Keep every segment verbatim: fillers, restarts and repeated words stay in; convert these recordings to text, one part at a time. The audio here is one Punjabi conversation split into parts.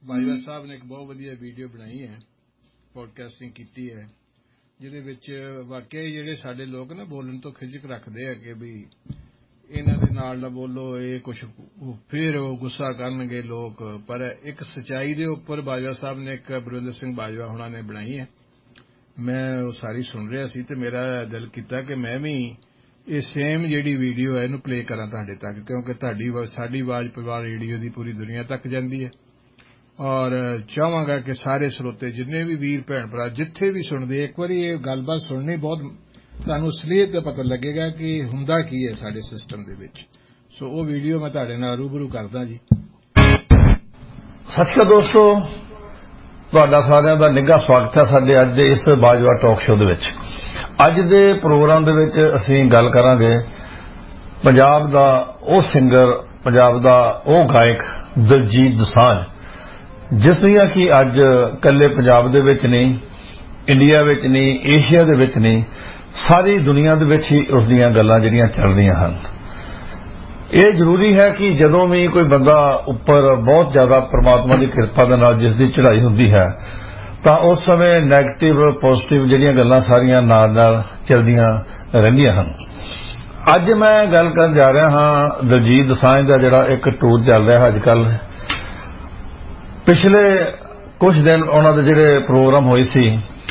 ਬਾਜਵਾ ਸਾਹਿਬ ਨੇ ਇੱਕ ਬਹੁਤ ਵਧੀਆ ਵੀਡੀਓ ਬਣਾਈ ਹੈ, ਪੋਡਕਾਸਟਿੰਗ ਕੀਤੀ ਹੈ, ਜਿਹਦੇ ਵਿੱਚ ਵਾਕਿਆ ਹੀ ਜਿਹੜੇ ਸਾਡੇ ਲੋਕ ਨਾ ਬੋਲਣ ਤੋਂ ਖਿਝਕ ਰੱਖਦੇ ਆ ਕਿ ਵੀ ਇਹਨਾਂ ਦੇ ਨਾਲ ਨਾ ਬੋਲੋ, ਇਹ ਕੁਛ ਫਿਰ ਉਹ ਗੁੱਸਾ ਕਰਨਗੇ ਲੋਕ। ਪਰ ਇੱਕ ਸੱਚਾਈ ਦੇ ਉੱਪਰ ਬਾਜਵਾ ਸਾਹਿਬ ਨੇ ਇੱਕ ਬਲਵਿੰਦਰ ਸਿੰਘ ਬਾਜਵਾ ਹੁਣਾਂ ਨੇ ਬਣਾਈ ਹੈ। ਮੈਂ ਉਹ ਸਾਰੀ ਸੁਣ ਰਿਹਾ ਸੀ ਤੇ ਮੇਰਾ ਦਿਲ ਕੀਤਾ ਕਿ ਮੈਂ ਵੀ ਇਹ ਸੇਮ ਜਿਹੜੀ ਵੀਡੀਓ ਹੈ ਇਹਨੂੰ ਪਲੇ ਕਰਾਂ ਤੁਹਾਡੇ ਤੱਕ, ਕਿਉਂਕਿ ਤੁਹਾਡੀ ਸਾਡੀ ਆਵਾਜ਼ ਪਰਿਵਾਰ ਰੇਡੀਓ ਦੀ ਪੂਰੀ ਦੁਨੀਆ ਤੱਕ ਜਾਂਦੀ ਹੈ। ਔਰ ਚਾਹਾਂਗਾ ਕਿ ਸਾਰੇ ਸਰੋਤੇ ਜਿੰਨੇ ਵੀ ਵੀਰ ਭੈਣ ਭਰਾ ਜਿੱਥੇ ਵੀ ਸੁਣਦੇ ਇੱਕ ਵਾਰੀ ਇਹ ਗੱਲਬਾਤ ਸੁਣਨੀ, ਬਹੁਤ ਤੁਹਾਨੂੰ ਅਸਲੀਅਤ ਦਾ ਪਤਾ ਲੱਗੇਗਾ ਕਿ ਹੁੰਦਾ ਕੀ ਹੈ ਸਾਡੇ ਸਿਸਟਮ ਦੇ ਵਿੱਚ। ਸੋ ਉਹ ਵੀਡੀਓ ਮੈਂ ਤੁਹਾਡੇ ਨਾਲ ਰੂਬਰੂ ਕਰਦਾ ਜੀ। ਸਤਿ ਸ਼੍ਰੀ ਅਕਾਲ ਦੋਸਤੋ, ਤੁਹਾਡਾ ਸਾਰਿਆਂ ਦਾ ਨਿੱਘਾ ਸਵਾਗਤ ਹੈ ਸਾਡੇ ਅੱਜ ਦੇ ਇਸ ਬਾਜਵਾ ਟਾਕ ਸ਼ੋਅ ਦੇ ਵਿੱਚ। ਅੱਜ ਦੇ ਪ੍ਰੋਗਰਾਮ ਦੇ ਵਿੱਚ ਅਸੀਂ ਗੱਲ ਕਰਾਂਗੇ ਪੰਜਾਬ ਦਾ ਉਹ ਸਿੰਗਰ, ਪੰਜਾਬ ਦਾ ਉਹ ਗਾਇਕ ਦਿਲਜੀਤ ਦੋਸਾਂਝ, ਜਿਸ ਦੀਆਂ ਕਿ ਅੱਜ ਇਕੱਲੇ ਪੰਜਾਬ ਦੇ ਵਿੱਚ ਨਹੀਂ, ਇੰਡੀਆ ਵਿੱਚ ਨਹੀਂ, ਏਸ਼ੀਆ ਦੇ ਵਿੱਚ ਨਹੀਂ, ਸਾਰੀ ਦੁਨੀਆ ਦੇ ਵਿੱਚ ਹੀ ਉਸ ਦੀਆਂ ਗੱਲਾਂ ਜਿਹੜੀਆਂ ਚੱਲ ਰਹੀਆਂ ਹਨ। ਇਹ ਜ਼ਰੂਰੀ ਹੈ ਕਿ ਜਦੋਂ ਵੀ ਕੋਈ ਬੰਦਾ ਉੱਪਰ ਬਹੁਤ ਜ਼ਿਆਦਾ ਪ੍ਰਮਾਤਮਾ ਦੀ ਕਿਰਪਾ ਦੇ ਨਾਲ ਜਿਸ ਦੀ ਚੜ੍ਹਾਈ ਹੁੰਦੀ ਹੈ ਤਾਂ ਉਸ ਸਮੇਂ ਨੈਗੇਟਿਵ ਪੋਜ਼ਿਟਿਵ ਜਿਹੜੀਆਂ ਗੱਲਾਂ ਸਾਰੀਆਂ ਨਾਲ ਨਾਲ ਚੱਲਦੀਆਂ ਰਹਿੰਦੀਆਂ ਹਨ। ਅੱਜ ਮੈਂ ਗੱਲ ਕਰਨ ਜਾ ਰਿਹਾ ਹਾਂ ਦਿਲਜੀਤ ਦੋਸਾਂਝ ਦਾ ਜਿਹੜਾ ਇੱਕ ਟੂਰ ਚੱਲ ਰਿਹਾ ਅੱਜ ਕੱਲ੍ਹ। ਪਿਛਲੇ ਕੁਝ ਦਿਨ ਉਹਨਾਂ ਦੇ ਜਿਹੜੇ ਪ੍ਰੋਗਰਾਮ ਹੋਏ ਸੀ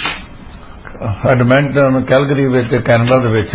ਐਡਮੰਟਨ, ਕੈਲਗਰੀ ਵਿੱਚ, ਕੈਨੇਡਾ ਦੇ ਵਿੱਚ,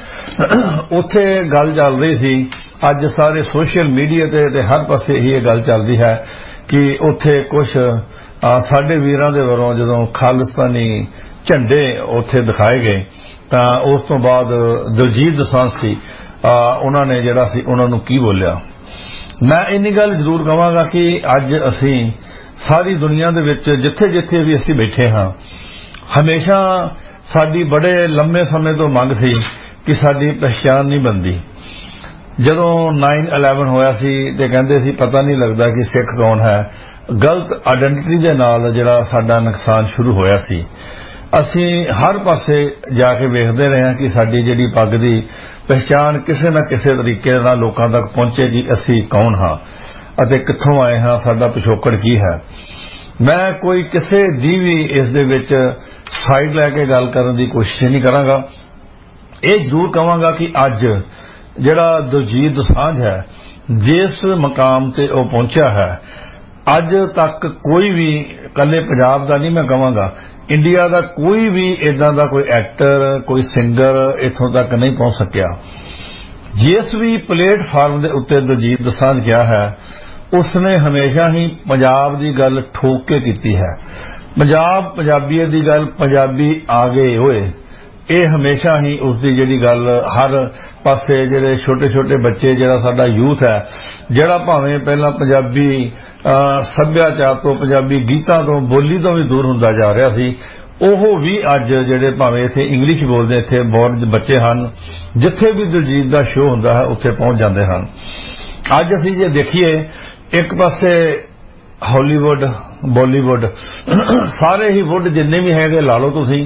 ਉੱਥੇ ਗੱਲ ਚੱਲ ਰਹੀ ਸੀ। ਅੱਜ ਸਾਰੇ ਸੋਸ਼ਲ ਮੀਡੀਆ ਤੇ ਤੇ ਹਰ ਪਾਸੇ ਹੀ ਇਹ ਗੱਲ ਚੱਲਦੀ ਹੈ ਕਿ ਉੱਥੇ ਕੁਝ ਸਾਡੇ ਵੀਰਾਂ ਦੇ ਵੱਲੋਂ ਜਦੋਂ ਖਾਲਿਸਤਾਨੀ ਝੰਡੇ ਉੱਥੇ ਦਿਖਾਏ ਗਏ ਤਾਂ ਉਸ ਤੋਂ ਬਾਅਦ ਦਿਲਜੀਤ ਦੋਸਾਂਝ ਸੀ, ਉਹਨਾਂ ਨੇ ਜਿਹੜਾ ਸੀ ਉਹਨਾਂ ਨੂੰ ਕੀ ਬੋਲਿਆ। ਮੈਂ ਇੰਨੀ ਗੱਲ ਜ਼ਰੂਰ ਕਹਾਂਗਾ ਕਿ ਅੱਜ ਅਸੀਂ ਸਾਰੀ ਦੁਨੀਆ ਦੇ ਵਿੱਚ ਜਿੱਥੇ ਜਿੱਥੇ ਵੀ ਅਸੀਂ ਬੈਠੇ ਹਾਂ, ਹਮੇਸ਼ਾ ਸਾਡੀ ਬੜੇ ਲੰਮੇ ਸਮੇਂ ਤੋਂ ਮੰਗ ਸੀ ਕਿ ਸਾਡੀ ਪਹਿਚਾਣ ਨਹੀਂ ਬਣਦੀ। ਜਦੋਂ ਨਾਈਨ ਇਲੈਵਨ ਹੋਇਆ ਸੀ ਤੇ ਕਹਿੰਦੇ ਸੀ ਪਤਾ ਨਹੀਂ ਲੱਗਦਾ ਕਿ ਸਿੱਖ ਕੌਣ ਹੈ, ਗਲਤ ਆਇਡੈਂਟੀਟੀ ਦੇ ਨਾਲ ਜਿਹੜਾ ਸਾਡਾ ਨੁਕਸਾਨ ਸ਼ੁਰੂ ਹੋਇਆ ਸੀ। ਅਸੀਂ ਹਰ ਪਾਸੇ ਜਾ ਕੇ ਵੇਖਦੇ ਰਹੇ ਹਾਂ ਕਿ ਸਾਡੀ ਜਿਹੜੀ ਪੱਗ ਦੀ ਪਹਿਚਾਣ ਕਿਸੇ ਨਾ ਕਿਸੇ ਤਰੀਕੇ ਨਾਲ ਲੋਕਾਂ ਤੱਕ ਪਹੁੰਚੇ ਕਿ ਅਸੀਂ ਕੌਣ ਹਾਂ ਅਤੇ ਕਿੱਥੋਂ ਆਏ ਹਾਂ, ਸਾਡਾ ਪਿਛੋਕੜ ਕੀ ਹੈ। ਮੈਂ ਕੋਈ ਕਿਸੇ ਦੀ ਵੀ ਇਸ ਦੇ ਵਿੱਚ ਸਾਈਡ ਲੈ ਕੇ ਗੱਲ ਕਰਨ ਦੀ ਕੋਸ਼ਿਸ਼ ਨਹੀਂ ਕਰਾਂਗਾ। ਇਹ ਜ਼ਰੂਰ ਕਹਾਂਗਾ ਕਿ ਅੱਜ ਜਿਹੜਾ ਦਿਲਜੀਤ ਦੋਸਾਂਝ ਹੈ, ਜਿਸ ਮਕਾਮ ਤੇ ਉਹ ਪਹੁੰਚਿਆ ਹੈ, ਅੱਜ ਤੱਕ ਕੋਈ ਵੀ, ਇਕੱਲੇ ਪੰਜਾਬ ਦਾ ਨਹੀਂ ਮੈਂ ਕਹਾਂਗਾ, ਇੰਡੀਆ ਦਾ ਕੋਈ ਵੀ ਇਦਾਂ ਦਾ ਕੋਈ ਐਕਟਰ, ਕੋਈ ਸਿੰਗਰ ਇੱਥੋਂ ਤੱਕ ਨਹੀਂ ਪਹੁੰਚ ਸਕਿਆ। ਜਿਸ ਵੀ ਪਲੇਟਫਾਰਮ ਦੇ ਉੱਤੇ ਦਿਲਜੀਤ ਦੋਸਾਂਝ ਗਿਆ ਹੈ, ਉਸਨੇ ਹਮੇਸ਼ਾ ਹੀ ਪੰਜਾਬ ਦੀ ਗੱਲ ਠੋਕ ਕੇ ਕੀਤੀ ਹੈ। ਪੰਜਾਬ, ਪੰਜਾਬੀਅਤ ਦੀ ਗੱਲ, ਪੰਜਾਬੀ ਆ ਗਏ ਹੋਏ, ਇਹ ਹਮੇਸ਼ਾ ਹੀ ਉਸਦੀ ਜਿਹੜੀ ਗੱਲ ਹਰ ਪਾਸੇ ਜਿਹੜੇ ਛੋਟੇ ਛੋਟੇ ਬੱਚੇ, ਜਿਹੜਾ ਸਾਡਾ ਯੂਥ ਹੈ, ਜਿਹੜਾ ਭਾਵੇਂ ਪਹਿਲਾਂ ਪੰਜਾਬੀ ਸੱਭਿਆਚਾਰ ਤੋਂ, ਪੰਜਾਬੀ ਗੀਤਾਂ ਤੋਂ, ਬੋਲੀ ਤੋਂ ਵੀ ਦੂਰ ਹੁੰਦਾ ਜਾ ਰਿਹਾ ਸੀ, ਉਹ ਵੀ ਅੱਜ ਜਿਹੜੇ ਭਾਵੇਂ ਇੱਥੇ ਇੰਗਲਿਸ਼ ਬੋਲਦੇ ਇੱਥੇ ਬੋਰਨ ਬੱਚੇ ਹਨ, ਜਿੱਥੇ ਵੀ ਦਿਲਜੀਤ ਦਾ ਸ਼ੋਅ ਹੁੰਦਾ ਹੈ ਉੱਥੇ ਪਹੁੰਚ ਜਾਂਦੇ ਹਨ। ਅੱਜ ਅਸੀਂ ਜੇ ਦੇਖੀਏ, ਇੱਕ ਪਾਸੇ ਹਾਲੀਵੁੱਡ, ਬਾਲੀਵੁੱਡ, ਸਾਰੇ ਹੀ ਵੁੱਡ ਜਿੰਨੇ ਵੀ ਹੈਗੇ ਲਾ ਲਓ ਤੁਸੀਂ,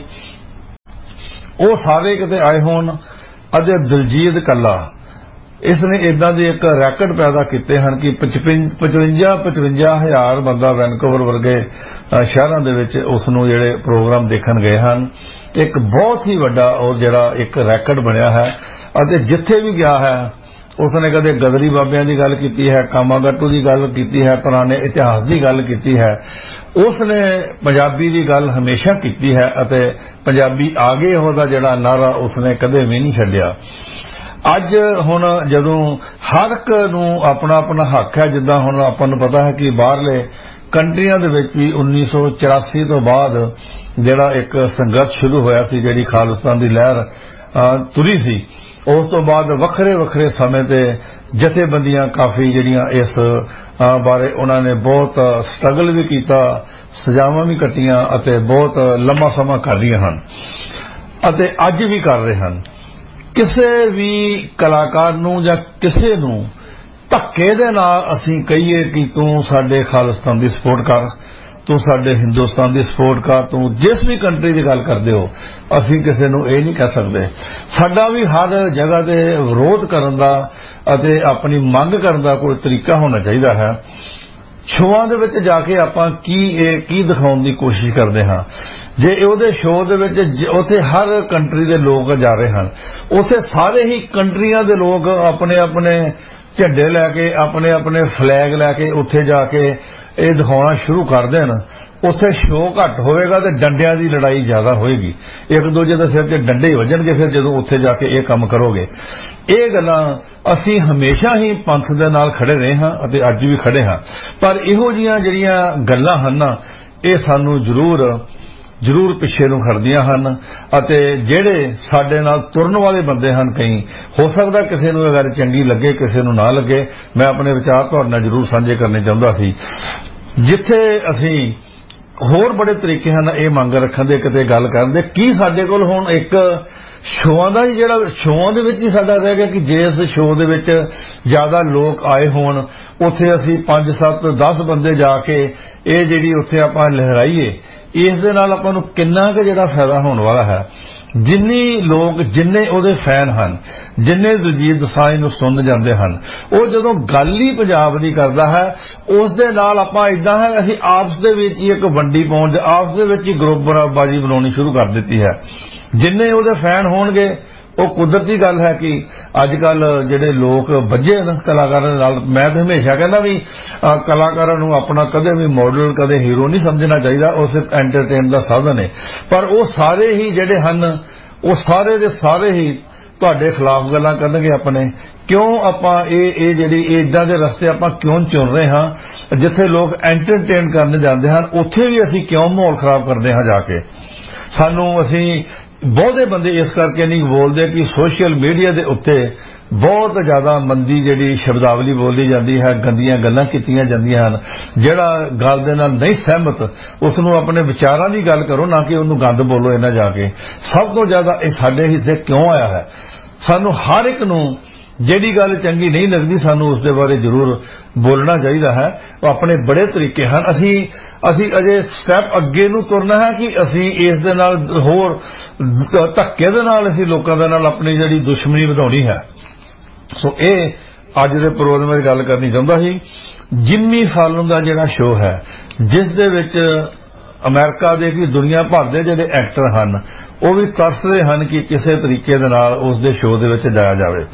ਉਹ ਸਾਰੇ ਕਿਤੇ ਆਏ ਹੋਣ ਅਤੇ ਦਿਲਜੀਤ ਇਕੱਲਾ ਇਸ ਨੇ ਇਦਾਂ ਦੇ ਇੱਕ ਰੈਕਡ ਪੈਦਾ ਕੀਤੇ ਹਨ ਕਿ ਪਚਵੰਜਾ ਪਚਵੰਜਾ ਹਜ਼ਾਰ ਬੰਦਾ ਵੈਨਕੂਵਰ ਵਰਗੇ ਸ਼ਹਿਰਾਂ ਦੇ ਵਿੱਚ ਉਸ ਨੂੰ ਜਿਹੜੇ ਪ੍ਰੋਗਰਾਮ ਦੇਖਣ ਗਏ ਹਨ। ਇੱਕ ਬਹੁਤ ਹੀ ਵੱਡਾ ਉਹ ਜਿਹੜਾ ਇੱਕ ਰੈਕਡ ਬਣਿਆ ਹੈ ਅਤੇ ਜਿੱਥੇ ਵੀ ਗਿਆ ਹੈ ਉਸਨੇ ਕਦੇ ਗਦਰੀ ਬਾਬਿਆਂ ਦੀ ਗੱਲ ਕੀਤੀ ਹੈ, ਕਾਮਾਗਾਟੂ ਦੀ ਗੱਲ ਕੀਤੀ ਹੈ, ਪੁਰਾਣੇ ਇਤਿਹਾਸ ਦੀ ਗੱਲ ਕੀਤੀ ਹੈ। ਉਸਨੇ ਪੰਜਾਬੀ ਦੀ ਗੱਲ ਹਮੇਸ਼ਾ ਕੀਤੀ ਹੈ ਅਤੇ ਪੰਜਾਬੀ ਆ ਗਏ ਉਹਦਾ ਜਿਹੜਾ ਨਾਰਾ ਉਸਨੇ ਕਦੇ ਵੀ ਨਹੀਂ ਛੱਡਿਆ। ਅੱਜ ਹੁਣ ਜਦੋਂ ਹਰ ਇੱਕ ਨੂੰ ਆਪਣਾ ਆਪਣਾ ਹੱਕ ਹੈ, ਜਿੱਦਾਂ ਹੁਣ ਆਪਾਂ ਨੂੰ ਪਤਾ ਹੈ ਕਿ ਬਾਹਰਲੇ ਕੰਟਰੀਆਂ ਦੇ ਵਿੱਚ ਵੀ ਉੱਨੀ ਸੌ ਚੁਰਾਸੀ ਤੋਂ ਬਾਅਦ ਜਿਹੜਾ ਇੱਕ ਸੰਘਰਸ਼ ਸ਼ੁਰੂ ਹੋਇਆ ਸੀ, ਜਿਹੜੀ ਖਾਲਿਸਤਾਨ ਦੀ ਲਹਿਰ ਤੁਰੀ ਸੀ, ਉਸ ਤੋਂ ਬਾਅਦ ਵੱਖਰੇ ਵੱਖਰੇ ਸਮੇਂ ਤੇ ਜਥੇਬੰਦੀਆਂ ਕਾਫੀ ਜਿਹੜੀਆਂ ਇਸ ਬਾਰੇ ਉਹਨਾਂ ਨੇ ਬਹੁਤ ਸਟਰਗਲ ਵੀ ਕੀਤਾ, ਸਜ਼ਾਵਾਂ ਵੀ ਕੱਟੀਆਂ ਅਤੇ ਬਹੁਤ ਲੰਮਾ ਸਮਾਂ ਕਰ ਰਹੀਆਂ ਹਨ ਅਤੇ ਅੱਜ ਵੀ ਕਰ ਰਹੇ ਹਨ। ਕਿਸੇ ਵੀ ਕਲਾਕਾਰ ਨੂੰ ਜਾਂ ਕਿਸੇ ਨੂੰ ਧੱਕੇ ਦੇ ਨਾਲ ਅਸੀਂ ਕਹੀਏ ਕਿ ਤੂੰ ਸਾਡੇ ਖਾਲਿਸਤਾਨ ਦੀ ਸਪੋਰਟ ਕਰ, ਤੂੰ ਸਾਡੇ ਹਿੰਦੁਸਤਾਨ ਦੀ ਸਪੋਰਟ ਕਰ, ਤੂੰ ਜਿਸ ਵੀ ਕੰਟਰੀ ਦੀ ਗੱਲ ਕਰਦੇ ਹੋ, ਅਸੀਂ ਕਿਸੇ ਨੂੰ ਇਹ ਨਹੀਂ ਕਹਿ ਸਕਦੇ। ਸਾਡਾ ਵੀ ਹਰ ਜਗ੍ਹਾ ਤੇ ਵਿਰੋਧ ਕਰਨ ਦਾ ਅਤੇ ਆਪਣੀ ਮੰਗ ਕਰਨ ਦਾ ਕੋਈ ਤਰੀਕਾ ਹੋਣਾ ਚਾਹੀਦਾ ਹੈ। ਸ਼ੋਆਂ ਦੇ ਵਿੱਚ ਜਾ ਕੇ ਆਪਾਂ ਕੀ ਇਹ ਕੀ ਦਿਖਾਉਣ ਦੀ ਕੋਸ਼ਿਸ਼ ਕਰਦੇ ਹਾਂ। ਜੇ ਉਹਦੇ ਸ਼ੋਅ ਦੇ ਵਿੱਚ ਉੱਥੇ ਹਰ ਕੰਟਰੀ ਦੇ ਲੋਕ ਜਾ ਰਹੇ ਹਨ, ਉੱਥੇ ਸਾਰੇ ਹੀ ਕੰਟਰੀਆਂ ਦੇ ਲੋਕ ਆਪਣੇ ਆਪਣੇ ਝੰਡੇ ਲੈ ਕੇ ਆਪਣੇ ਆਪਣੇ ਫਲੈਗ ਲੈ ਕੇ ਉੱਥੇ ਜਾ ਕੇ ਇਹ ਦਿਖਾਉਣਾ ਸ਼ੁਰੂ ਕਰ ਦੇਣ, ਉੱਥੇ ਸ਼ੋਅ ਘੱਟ ਹੋਵੇਗਾ ਤੇ ਡੰਡਿਆਂ ਦੀ ਲੜਾਈ ਜ਼ਿਆਦਾ ਹੋਏਗੀ। ਇੱਕ ਦੂਜੇ ਦੇ ਸਿਰ ਤੇ ਡੰਡੇ ਹੀ ਵੱਜਣਗੇ ਫਿਰ ਜਦੋਂ ਉੱਥੇ ਜਾ ਕੇ ਇਹ ਕੰਮ ਕਰੋਗੇ। ਇਹ ਗੱਲਾਂ ਅਸੀਂ ਹਮੇਸ਼ਾ ਹੀ ਪੰਥ ਦੇ ਨਾਲ ਖੜੇ ਰਹੇ ਹਾਂ ਅਤੇ ਅੱਜ ਵੀ ਖੜੇ ਹਾਂ, ਪਰ ਇਹੋ ਜਿਹੀਆਂ ਜਿਹੜੀਆਂ ਗੱਲਾਂ ਹਨ ਨਾ ਇਹ ਸਾਨੂੰ ਜ਼ਰੂਰ ਜ਼ਰੂਰ ਪਿੱਛੇ ਨੂੰ ਖੜਦੀਆਂ ਹਨ। ਅਤੇ ਜਿਹੜੇ ਸਾਡੇ ਨਾਲ ਤੁਰਨ ਵਾਲੇ ਬੰਦੇ ਹਨ, ਕਈ ਹੋ ਸਕਦਾ ਕਿਸੇ ਨੂੰ ਇਹ ਗੱਲ ਚੰਗੀ ਲੱਗੇ ਕਿਸੇ ਨੂੰ ਨਾ ਲੱਗੇ, ਮੈਂ ਆਪਣੇ ਵਿਚਾਰ ਤੁਹਾਡੇ ਨਾਲ ਜ਼ਰੂਰ ਸਾਂਝੇ ਕਰਨੇ ਚਾਹੁੰਦਾ ਸੀ। ਜਿੱਥੇ ਅਸੀਂ ਹੋਰ ਬੜੇ ਤਰੀਕੇ ਹਨ ਇਹ ਮੰਗ ਰੱਖਣ ਦੇ ਕਿਤੇ ਗੱਲ ਕਰਨ ਦੇ, ਕੀ ਸਾਡੇ ਕੋਲ ਹੁਣ ਇੱਕ ਸ਼ੋਆਂ ਦਾ ਹੀ ਜਿਹੜਾ ਸ਼ੋਆਂ ਦੇ ਵਿੱਚ ਹੀ ਸਾਡਾ ਰਹਿ ਗਿਆ ਕਿ ਜੇ ਇਸ ਸ਼ੋਅ ਦੇ ਵਿੱਚ ਜ਼ਿਆਦਾ ਲੋਕ ਆਏ ਹੋਣ, ਉੱਥੇ ਅਸੀਂ ਪੰਜ ਸੱਤ ਦਸ ਬੰਦੇ ਜਾ ਕੇ ਇਹ ਜਿਹੜੀ ਉੱਥੇ ਆਪਾਂ ਲਹਿਰਾਈਏ, ਇਸ ਦੇ ਨਾਲ ਆਪਾਂ ਨੂੰ ਕਿੰਨਾ ਕੁ ਜਿਹੜਾ ਫਾਇਦਾ ਹੋਣ ਵਾਲਾ ਹੈ। ਜਿੰਨੇ ਲੋਕ ਜਿੰਨੇ ਉਹਦੇ ਫੈਨ ਹਨ, ਜਿੰਨੇ ਦਿਲਜੀਤ ਦੋਸਾਂਝ ਨੂੰ ਸੁਣ ਜਾਂਦੇ ਹਨ, ਉਹ ਜਦੋਂ ਗੱਲ ਹੀ ਪੰਜਾਬ ਦੀ ਕਰਦਾ ਹੈ ਉਸ ਦੇ ਨਾਲ ਆਪਾਂ ਇਦਾਂ ਹੈ ਅਸੀਂ ਆਪਸ ਦੇ ਵਿੱਚ ਹੀ ਇੱਕ ਵੰਡੀ ਪਾਉਣ, ਆਪਸ ਦੇ ਵਿੱਚ ਹੀ ਗਰੁੱਪਬਾਜ਼ੀ ਬਣਾਉਣੀ ਸ਼ੁਰੂ ਕਰ ਦਿੱਤੀ ਹੈ। ਜਿੰਨੇ ਉਹਦੇ ਫੈਨ ਹੋਣਗੇ ਉਹ ਕੁਦਰਤੀ ਗੱਲ ਹੈ ਕਿ ਅੱਜ ਕੱਲ ਜਿਹੜੇ ਲੋਕ ਵੱਜੇ ਨੇ ਕਲਾਕਾਰਾਂ ਦੇ ਨਾਲ। ਮੈਂ ਤਾਂ ਹਮੇਸ਼ਾ ਕਹਿੰਦਾ ਵੀ ਕਲਾਕਾਰਾਂ ਨੂੰ ਆਪਣਾ ਕਦੇ ਵੀ ਮਾਡਲ ਕਦੇ ਹੀਰੋ ਨਹੀਂ ਸਮਝਣਾ ਚਾਹੀਦਾ, ਉਹ ਸਿਰਫ ਐਂਟਰਟੇਨ ਦਾ ਸਾਧਨ ਹੈ। ਪਰ ਉਹ ਸਾਰੇ ਹੀ ਜਿਹੜੇ ਹਨ ਉਹ ਸਾਰੇ ਦੇ ਸਾਰੇ ਹੀ ਤੁਹਾਡੇ ਖਿਲਾਫ ਗੱਲਾਂ ਕਰਨਗੇ ਆਪਣੇ। ਕਿਉਂ ਆਪਾਂ ਇਹ ਇਹ ਜਿਹੜੀ ਇਦਾਂ ਦੇ ਰਸਤੇ ਆਪਾਂ ਕਿਉਂ ਚੁਣ ਰਹੇ ਹਾਂ ਜਿੱਥੇ ਲੋਕ ਐਂਟਰਟੇਨ ਕਰਨ ਜਾਂਦੇ ਹਨ, ਉੱਥੇ ਵੀ ਅਸੀਂ ਕਿਉਂ ਮਾਹੌਲ ਖਰਾਬ ਕਰਦੇ ਹਾਂ ਜਾ ਕੇ। ਸਾਨੂੰ ਅਸੀਂ ਬਹੁਤੇ ਬੰਦੇ ਇਸ ਕਰਕੇ ਨਹੀਂ ਬੋਲਦੇ ਕਿ ਸੋਸ਼ਲ ਮੀਡੀਆ ਦੇ ਉੱਤੇ ਬਹੁਤ ਜ਼ਿਆਦਾ ਮੰਦੀ ਜਿਹੜੀ ਸ਼ਬਦਾਵਲੀ ਬੋਲੀ ਜਾਂਦੀ ਹੈ, ਗੰਦੀਆਂ ਗੱਲਾਂ ਕੀਤੀਆਂ ਜਾਂਦੀਆਂ ਹਨ। ਜਿਹੜਾ ਗੱਲ ਦੇ ਨਾਲ ਨਹੀਂ ਸਹਿਮਤ ਉਸ ਨੂੰ ਆਪਣੇ ਵਿਚਾਰਾਂ ਦੀ ਗੱਲ ਕਰੋ, ਨਾ ਕਿ ਉਹਨੂੰ ਗੰਦ ਬੋਲੋ ਇਹਨਾਂ ਜਾ ਕੇ। ਸਭ ਤੋਂ ਜ਼ਿਆਦਾ ਇਹ ਸਾਡੇ ਹਿੱਸੇ ਕਿਉਂ ਆਇਆ ਹੈ। ਸਾਨੂੰ ਹਰ ਇੱਕ ਨੂੰ ਜਿਹੜੀ ਗੱਲ ਚੰਗੀ ਨਹੀਂ ਲੱਗਦੀ ਸਾਨੂੰ ਉਸ ਦੇ ਬਾਰੇ ਜ਼ਰੂਰ ਬੋਲਣਾ ਚਾਹੀਦਾ ਹੈ। ਉਹ ਆਪਣੇ ਬੜੇ ਤਰੀਕੇ ਹਨ। ਅਸੀਂ ਅਸੀਂ ਅਜੇ ਸਟੈਪ ਅੱਗੇ ਨੂੰ ਤੁਰਨਾ ਹੈ ਕਿ ਅਸੀਂ ਇਸ ਦੇ ਨਾਲ ਹੋਰ ਧੱਕੇ ਦੇ ਨਾਲ ਅਸੀਂ ਲੋਕਾਂ ਦੇ ਨਾਲ ਆਪਣੀ ਜਿਹੜੀ ਦੁਸ਼ਮਣੀ ਵਧਾਉਣੀ ਹੈ। ਸੋ ਇਹ ਅੱਜ ਦੇ ਪ੍ਰੋਗਰਾਮ ਵਿੱਚ ਗੱਲ ਕਰਨੀ ਚਾਹੁੰਦਾ ਸੀ। ਜਿੰਮੀ ਫਾਲਨ ਦਾ ਜਿਹੜਾ ਸ਼ੋਅ ਹੈ ਜਿਸ ਦੇ ਵਿੱਚ ਅਮਰੀਕਾ ਦੇ ਕਿ ਦੁਨੀਆ ਭਰ ਦੇ ਜਿਹੜੇ ਐਕਟਰ ਹਨ ਉਹ ਵੀ ਤਰਸਦੇ ਹਨ ਕਿ ਕਿਸੇ ਤਰੀਕੇ ਦੇ ਨਾਲ ਉਸ ਦੇ ਸ਼ੋਅ ਦੇ ਵਿੱਚ ਜਾਇਆ ਜਾਵੇ।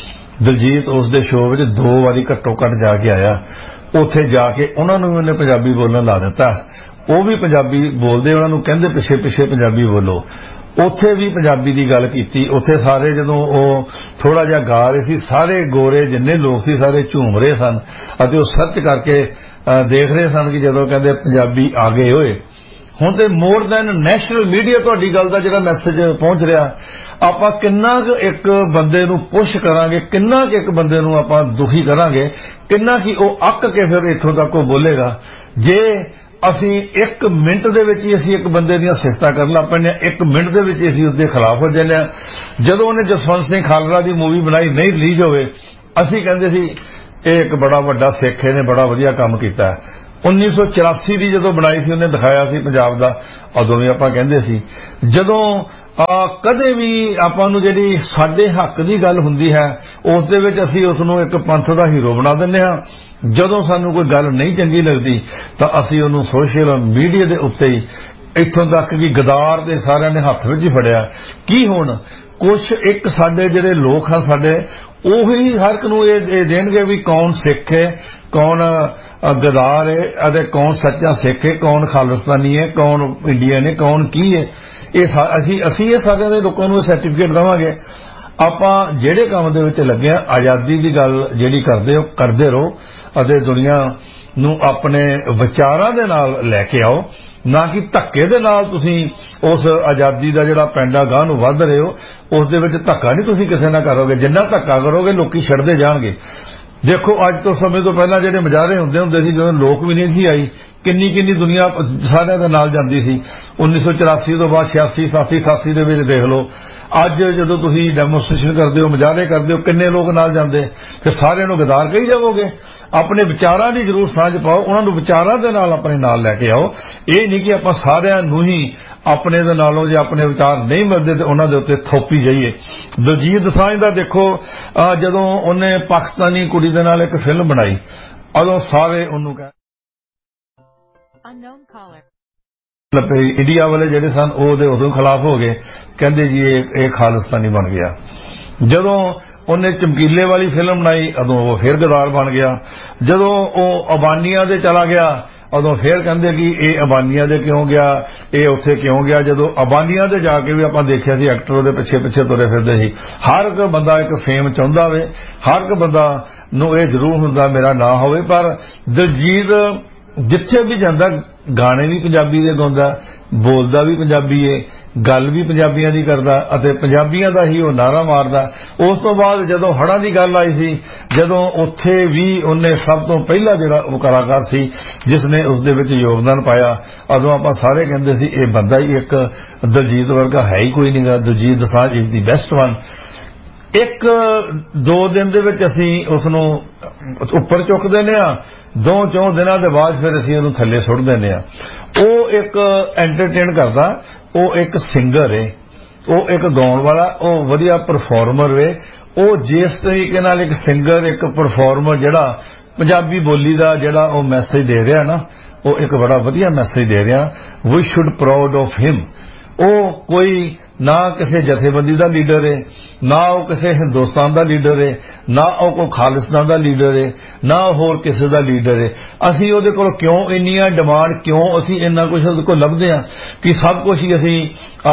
ਦਿਲਜੀਤ ਉਸ ਦੇ ਸ਼ੋਅ ਵਿੱਚ ਦੋ ਵਾਰੀ ਘੱਟੋ ਘੱਟ ਜਾ ਕੇ ਆਇਆ। ਉੱਥੇ ਜਾ ਕੇ ਉਹਨਾਂ ਨੂੰ ਵੀ ਉਹਨੇ ਪੰਜਾਬੀ ਬੋਲਣ ਲਾ ਦਿੱਤਾ। ਉਹ ਵੀ ਪੰਜਾਬੀ ਬੋਲਦੇ, ਉਹਨਾਂ ਨੂੰ ਕਹਿੰਦੇ ਪਿੱਛੇ ਪਿੱਛੇ ਪੰਜਾਬੀ ਬੋਲੋ। ਉੱਥੇ ਵੀ ਪੰਜਾਬੀ ਦੀ ਗੱਲ ਕੀਤੀ। ਉੱਥੇ ਸਾਰੇ ਜਦੋਂ ਉਹ ਥੋੜਾ ਜਿਹਾ ਗਾ ਰਹੇ ਸੀ, ਸਾਰੇ ਗੋਰੇ ਜਿੰਨੇ ਲੋਕ ਸੀ ਸਾਰੇ ਝੂਮ ਰਹੇ ਸਨ ਅਤੇ ਉਹ ਸਰਚ ਕਰਕੇ ਦੇਖ ਰਹੇ ਸਨ ਕਿ ਜਦੋਂ ਕਹਿੰਦੇ ਪੰਜਾਬੀ ਆ ਗਏ ਹੋਏ। ਹੁਣ ਤੇ ਮੋਰ ਦੈਨ ਨੈਸ਼ਨਲ ਮੀਡੀਆ ਤੁਹਾਡੀ ਗੱਲ ਦਾ ਜਿਹੜਾ ਮੈਸੇਜ ਪਹੁੰਚ ਰਿਹਾ। ਆਪਾਂ ਕਿੰਨਾ ਕੁ ਇੱਕ ਬੰਦੇ ਨੂੰ ਪੁਸ਼ ਕਰਾਂਗੇ, ਕਿੰਨਾ ਕੁ ਇੱਕ ਬੰਦੇ ਨੂੰ ਆਪਾਂ ਦੁਖੀ ਕਰਾਂਗੇ, ਕਿੰਨਾ ਕਿ ਉਹ ਅੱਕ ਕੇ ਫਿਰ ਇੱਥੋਂ ਤੱਕ ਉਹ ਬੋਲੇਗਾ। ਜੇ ਅਸੀਂ ਇੱਕ ਮਿੰਟ ਦੇ ਵਿੱਚ ਹੀ ਅਸੀਂ ਇੱਕ ਬੰਦੇ ਦੀਆਂ ਸਿਫਤਾਂ ਕਰਨ ਲੱਗ ਪੈਂਦੇ ਹਾਂ, ਇੱਕ ਮਿੰਟ ਦੇ ਵਿੱਚ ਅਸੀਂ ਉਸਦੇ ਖਿਲਾਫ ਹੋ ਜਾਂਦੇ ਹਾਂ। ਜਦੋਂ ਉਹਨੇ ਜਸਵੰਤ ਸਿੰਘ ਖਾਲੜਾ ਦੀ ਮੂਵੀ ਬਣਾਈ ਨਹੀਂ ਰਿਲੀਜ਼ ਹੋਵੇ, ਅਸੀਂ ਕਹਿੰਦੇ ਸੀ ਇਹ ਇੱਕ ਬੜਾ ਵੱਡਾ ਸਿੱਖ ਨੇ ਬੜਾ ਵਧੀਆ ਕੰਮ ਕੀਤਾ। ਉੱਨੀ ਸੌ ਚੁਰਾਸੀ ਦੀ ਜਦੋਂ ਬਣਾਈ ਸੀ ਉਹਨੇ ਦਿਖਾਇਆ ਸੀ ਪੰਜਾਬ ਦਾ, ਉਦੋਂ ਵੀ ਆਪਾਂ ਕਹਿੰਦੇ ਸੀ। ਜਦੋਂ ਕਦੇ ਵੀ ਆਪਾਂ ਨੂੰ ਜਿਹੜੀ ਸਾਡੇ ਹੱਕ ਦੀ ਗੱਲ ਹੁੰਦੀ ਹੈ ਉਸ ਦੇ ਵਿੱਚ ਅਸੀਂ ਉਸ ਨੂੰ ਇੱਕ ਪੰਥ ਦਾ ਹੀਰੋ ਬਣਾ ਦਿੰਦੇ ਹਾਂ। ਜਦੋਂ ਸਾਨੂੰ ਕੋਈ ਗੱਲ ਨਹੀਂ ਚੰਗੀ ਲੱਗਦੀ ਤਾਂ ਅਸੀਂ ਉਹਨੂੰ ਸੋਸ਼ਲ ਮੀਡੀਆ ਦੇ ਉੱਤੇ ਹੀ ਇੱਥੋਂ ਤੱਕ ਕਿ ਗਦਾਰ ਦੇ ਸਾਰਿਆਂ ਨੇ ਹੱਥ ਵਿੱਚ ਹੀ ਫੜਿਆ। ਕੀ ਹੁਣ ਕੁਛ ਇੱਕ ਸਾਡੇ ਜਿਹੜੇ ਲੋਕ ਹਨ ਸਾਡੇ ਉਹੀ ਹਰ ਇੱਕ ਨੂੰ ਇਹ ਦੇਣਗੇ ਵੀ ਕੌਣ ਸਿੱਖ ਹੈ, ਕੌਣ ਗਦਾਰ ਹੈ ਅਤੇ ਕੌਣ ਸੱਚਾ ਸਿੱਖ ਹੈ, ਕੌਣ ਖਾਲਿਸਤਾਨੀ ਹੈ, ਕੌਣ ਇੰਡੀਅਨ ਹੈ, ਕੌਣ ਕੀ ਹੈ। ਇਹ ਅਸੀਂ ਅਸੀਂ ਇਹ ਸਾਰਿਆਂ ਦੇ ਲੋਕਾਂ ਨੂੰ ਸਰਟੀਫਿਕੇਟ ਦੇਵਾਂਗੇ। ਆਪਾਂ ਜਿਹੜੇ ਕੰਮ ਦੇ ਵਿੱਚ ਲੱਗੇ ਆ ਆਜ਼ਾਦੀ ਦੀ ਗੱਲ ਜਿਹੜੀ ਕਰਦੇ ਹੋ ਕਰਦੇ ਰਹੋ ਅਤੇ ਦੁਨੀਆ ਨੂੰ ਆਪਣੇ ਵਿਚਾਰਾਂ ਦੇ ਨਾਲ ਲੈ ਕੇ ਆਓ, ਨਾ ਕਿ ਧੱਕੇ ਦੇ ਨਾਲ ਤੁਸੀਂ ਉਸ ਆਜ਼ਾਦੀ ਦਾ ਜਿਹੜਾ ਪੈਂਡਾ ਗਾਹ ਨੂੰ ਵੱਧ ਰਹੇ ਹੋ। ਉਸ ਦੇ ਵਿੱਚ ਧੱਕਾ ਨਹੀਂ ਤੁਸੀਂ ਕਿਸੇ ਨਾਲ ਕਰੋਗੇ। ਜਿੰਨਾ ਧੱਕਾ ਕਰੋਗੇ ਲੋਕੀ ਛੱਡਦੇ ਜਾਣਗੇ। ਦੇਖੋ ਅੱਜ ਤੋਂ ਸਮੇਂ ਤੋਂ ਪਹਿਲਾਂ ਜਿਹੜੇ ਮੁਜ਼ਾਹਰੇ ਹੁੰਦੇ ਹੁੰਦੇ ਸੀ ਜਦੋਂ ਲੋਕ ਵੀ ਨਹੀਂ ਸੀ ਆਈ, ਕਿੰਨੀ ਕਿੰਨੀ ਦੁਨੀਆ ਸਾਰਿਆਂ ਦੇ ਨਾਲ ਜਾਂਦੀ ਸੀ। ਉੱਨੀ ਸੌ ਚੁਰਾਸੀ ਤੋਂ ਬਾਅਦ ਛਿਆਸੀ ਸਤਾਸੀ ਅਠਾਸੀ ਦੇ ਵਿੱਚ ਦੇਖ ਲਓ। ਅੱਜ ਜਦੋਂ ਤੁਸੀਂ ਡੈਮੋਸਟ੍ਰੇਸ਼ਨ ਕਰਦੇ ਹੋ, ਮੁਜ਼ਾਹਰੇ ਕਰਦੇ ਹੋ, ਕਿੰਨੇ ਲੋਕ ਨਾਲ ਜਾਂਦੇ। ਫਿਰ ਸਾਰਿਆਂ ਨੂੰ ਗਦਾਰ ਕਹੀ ਜਾਵੋਗੇ। ਆਪਣੇ ਵਿਚਾਰਾਂ ਦੀ ਜ਼ਰੂਰ ਸਾਂਝ ਪਾਓ, ਉਹਨਾਂ ਨੂੰ ਵਿਚਾਰਾਂ ਦੇ ਨਾਲ ਆਪਣੇ ਨਾਲ ਲੈ ਕੇ ਆਓ। ਇਹ ਨਹੀਂ ਕਿ ਆਪਾਂ ਸਾਰਿਆਂ ਨੂੰ ਹੀ ਆਪਣੇ ਦੇ ਨਾਲੋਂ ਜੇ ਆਪਣੇ ਵਿਚਾਰ ਨਹੀਂ ਮਿਲਦੇ ਤੇ ਉਹਨਾਂ ਦੇ ਉੱਤੇ ਥੋਪੀ ਜਾਈਏ। ਦਿਲਜੀਤ ਦੋਸਾਂਝ ਦਾ ਦੇਖੋ ਜਦੋਂ ਉਹਨੇ ਪਾਕਿਸਤਾਨੀ ਕੁੜੀ ਦੇ ਨਾਲ ਇੱਕ ਫਿਲਮ ਬਣਾਈ, ਉਦੋਂ ਸਾਰੇ ਉਹਨੂੰ ਇੰਡੀਆ ਵਾਲੇ ਜਿਹੜੇ ਸਨ ਉਹਦੇ ਉਦੋਂ ਖਿਲਾਫ ਹੋ ਗਏ, ਕਹਿੰਦੇ ਜੀ ਇਹ ਇਹ ਖਾਲਿਸਤਾਨੀ ਬਣ ਗਿਆ। ਜਦੋਂ ਉਹਨੇ ਚਮਕੀਲੇ ਵਾਲੀ ਫਿਲਮ ਬਣਾਈ ਉਦੋਂ ਉਹ ਫਿਰ ਗਦਾਰ ਬਣ ਗਿਆ। ਜਦੋਂ ਉਹ ਅਬਾਨੀਆਂ ਦੇ ਚਲਾ ਗਿਆ ਉਦੋਂ ਫਿਰ ਕਹਿੰਦੇ ਕਿ ਇਹ ਅਬਾਨੀਆਂ ਦੇ ਕਿਉਂ ਗਿਆ, ਇਹ ਉੱਥੇ ਕਿਉਂ ਗਿਆ। ਜਦੋਂ ਅਬਾਨੀਆਂ ਦੇ ਜਾ ਕੇ ਵੀ ਆਪਾਂ ਦੇਖਿਆ ਸੀ ਐਕਟਰ ਉਹਦੇ ਪਿੱਛੇ ਪਿੱਛੇ ਤੁਰੇ ਫਿਰਦੇ ਸੀ। ਹਰ ਇੱਕ ਬੰਦਾ ਇੱਕ ਫੇਮ ਚਾਹੁੰਦਾ ਹੋਵੇ, ਹਰ ਇੱਕ ਬੰਦਾ ਨੂੰ ਇਹ ਜ਼ਰੂਰ ਹੁੰਦਾ ਮੇਰਾ ਨਾਂ ਹੋਵੇ। ਪਰ ਦਿਲਜੀਤ ਜਿੱਥੇ ਵੀ ਜਾਂਦਾ ਗਾਣੇ ਵੀ ਪੰਜਾਬੀ ਦੇ ਗਾਉਂਦਾ, ਬੋਲਦਾ ਵੀ ਪੰਜਾਬੀ ਏ, ਗੱਲ ਵੀ ਪੰਜਾਬੀਆਂ ਦੀ ਕਰਦਾ ਅਤੇ ਪੰਜਾਬੀਆਂ ਦਾ ਹੀ ਉਹ ਨਾਰਾ ਮਾਰਦਾ। ਉਸ ਤੋਂ ਬਾਅਦ ਜਦੋਂ ਹੜ੍ਹਾਂ ਦੀ ਗੱਲ ਆਈ ਸੀ, ਜਦੋਂ ਉੱਥੇ ਵੀ ਉਹਨੇ ਸਭ ਤੋਂ ਪਹਿਲਾ ਜਿਹੜਾ ਉਹ ਕਲਾਕਾਰ ਸੀ ਜਿਸ ਨੇ ਉਸ ਦੇ ਵਿੱਚ ਯੋਗਦਾਨ ਪਾਇਆ, ਉਦੋਂ ਆਪਾਂ ਸਾਰੇ ਕਹਿੰਦੇ ਸੀ ਇਹ ਬੰਦਾ ਹੀ ਇੱਕ ਦਿਲਜੀਤ ਵਰਗਾ ਹੈ ਹੀ ਕੋਈ ਨਹੀਂ ਗਾ। Diljit Dosanjh is the best one. ਇੱਕ ਦੋ ਦਿਨ ਦੇ ਵਿੱਚ ਅਸੀਂ ਉਸ ਨੂੰ ਉੱਪਰ ਚੁੱਕ ਦਿੰਦੇ ਹਾਂ, ਦੋ ਚੌਂ ਦਿਨਾਂ ਦੇ ਬਾਅਦ ਫਿਰ ਅਸੀਂ ਉਹਨੂੰ ਥੱਲੇ ਸੁੱਟ ਦਿੰਦੇ ਹਾਂ। ਉਹ ਇੱਕ ਐਂਟਰਟੇਨ ਕਰਦਾ, ਉਹ ਇੱਕ ਸਿੰਗਰ ਏ, ਉਹ ਇੱਕ ਗਾਉਣ ਵਾਲਾ, ਉਹ ਵਧੀਆ ਪਰਫਾਰਮਰ ਵੇ। ਉਹ ਜਿਸ ਤਰੀਕੇ ਨਾਲ ਇੱਕ ਸਿੰਗਰ ਇੱਕ ਪਰਫਾਰਮਰ ਜਿਹੜਾ ਪੰਜਾਬੀ ਬੋਲੀ ਦਾ ਜਿਹੜਾ ਉਹ ਮੈਸੇਜ ਦੇ ਰਿਹਾ ਨਾ, ਉਹ ਇੱਕ ਬੜਾ ਵਧੀਆ ਮੈਸੇਜ ਦੇ ਰਿਹਾ। We should proud of him. ਉਹ ਕੋਈ ਨਾ ਕਿਸੇ ਜਥੇਬੰਦੀ ਦਾ ਲੀਡਰ ਏ, ਨਾ ਉਹ ਕਿਸੇ ਹਿੰਦੁਸਤਾਨ ਦਾ ਲੀਡਰ ਏ, ਨਾ ਉਹ ਕੋਈ ਖਾਲਿਸਤਾਨ ਦਾ ਲੀਡਰ ਏ, ਨਾ ਹੋਰ ਕਿਸੇ ਦਾ ਲੀਡਰ ਏ। ਅਸੀਂ ਉਹਦੇ ਕੋਲ ਕਿਉਂ ਇੰਨੀਆਂ ਡਿਮਾਂਡ, ਕਿਉਂ ਅਸੀਂ ਇੰਨਾ ਕੁਝ ਉਹਦੇ ਕੋਲ ਲੱਭਦੇ ਹਾਂ ਕਿ ਸਭ ਕੁਝ ਹੀ ਅਸੀਂ